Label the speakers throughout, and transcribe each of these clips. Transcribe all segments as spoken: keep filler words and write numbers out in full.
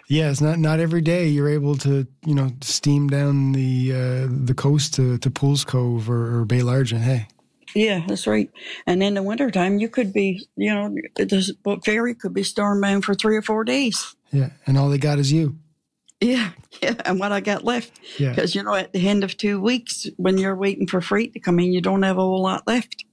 Speaker 1: Yeah, it's not not every day you're able to, you know, steam down the uh, the coast to, to Pools Cove or, or Bay Largent. Hey.
Speaker 2: Yeah, that's right. And in the wintertime, you could be, you know, the boat ferry could be stormbound for three or four days.
Speaker 1: Yeah, and all they got is you.
Speaker 2: Yeah, yeah, and what I got left.
Speaker 1: Yeah.
Speaker 2: Because, you know, at the end of two weeks, when you're waiting for freight to come in, you don't have a whole lot left.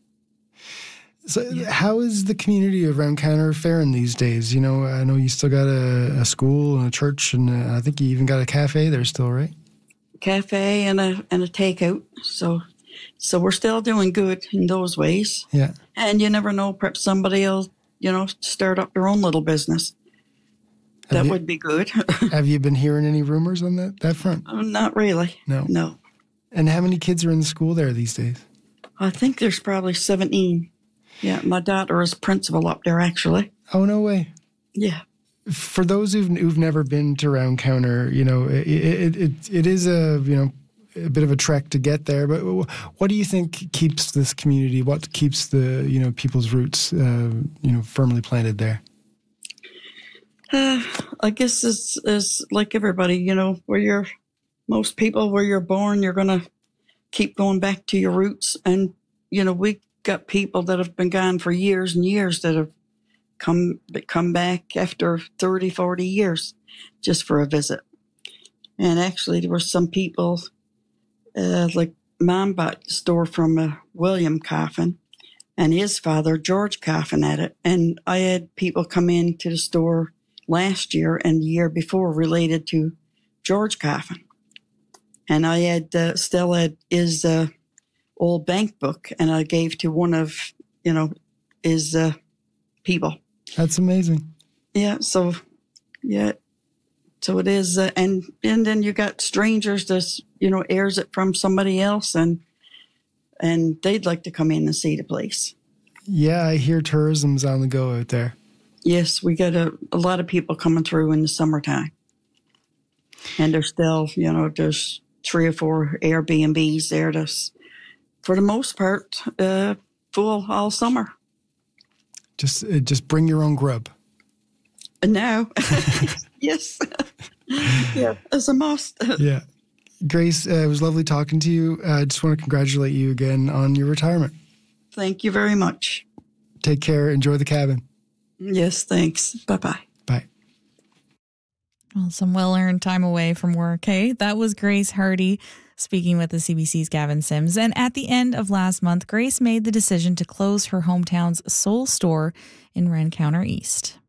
Speaker 1: So how is the community of Roundcounter faring these days? You know, I know you still got a, a school and a church, and a, I think you even got a cafe there still, right?
Speaker 2: Cafe and a and a takeout. So so we're still doing good in those ways.
Speaker 1: Yeah.
Speaker 2: And you never know, perhaps somebody will, you know, start up their own little business.
Speaker 1: Have
Speaker 2: that
Speaker 1: you,
Speaker 2: would be good.
Speaker 1: Have you been hearing any rumors on that, that front?
Speaker 2: Uh, not really.
Speaker 1: No.
Speaker 2: No.
Speaker 1: And how many kids are in the school there these days?
Speaker 2: I think there's probably seventeen. Yeah, my daughter is principal up there, actually.
Speaker 1: Oh, no way.
Speaker 2: Yeah.
Speaker 1: For those who've, who've never been to Roundcounter, you know, it, it, it, it is a, you know, a bit of a trek to get there. But what do you think keeps this community, what keeps the, you know, people's roots, uh, you know, firmly planted there?
Speaker 2: Uh, I guess it's, it's like everybody, you know, where you're, most people, where you're born, you're going to keep going back to your roots. And, you know, we got people that have been gone for years and years that have come come back after thirty, forty years just for a visit. And actually, there were some people, uh, like Mom bought the store from uh, William Coffin and his father, George Coffin, at it. And I had people come into the store last year and the year before related to George Coffin. And I had uh, still had his uh, old bank book, and I gave to one of, you know, his uh, people.
Speaker 1: That's amazing.
Speaker 2: Yeah. So, yeah. So it is. Uh, and, and then you got strangers that, you know, heirs it from somebody else, and, and they'd like to come in and see the place.
Speaker 1: Yeah. I hear tourism's on the go out there.
Speaker 2: Yes. We got a, a lot of people coming through in the summertime, and there's still, you know, there's three or four Airbnbs there that's, for the most part, uh, full all summer.
Speaker 1: Just uh, just bring your own grub.
Speaker 2: And now, yes. Yeah, as a must.
Speaker 1: Yeah. Grace, uh, it was lovely talking to you. I uh, just want to congratulate you again on your retirement.
Speaker 2: Thank you very much.
Speaker 1: Take care. Enjoy the cabin.
Speaker 2: Yes, thanks. Bye-bye.
Speaker 1: Bye.
Speaker 3: Well, some well-earned time away from work. Hey, that was Grace Hardy speaking with the C B C's Gavin Sims. And at the end of last month, Grace made the decision to close her hometown's sole store in Roundcounter East.